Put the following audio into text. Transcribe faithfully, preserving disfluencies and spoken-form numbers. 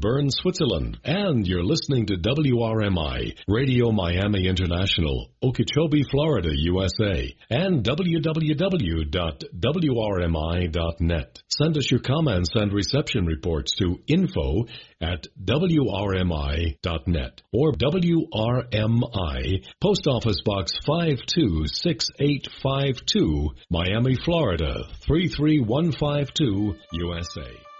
Bern, Switzerland. And you're listening to W R M I, Radio Miami International, Okeechobee, Florida, U S A, and w w w dot w r m i dot net. Send us your comments and reception reports to info at w r m i dot net or W R M I, Post Office Box five two six eight five two, Miami, Florida three three one five two, U S A.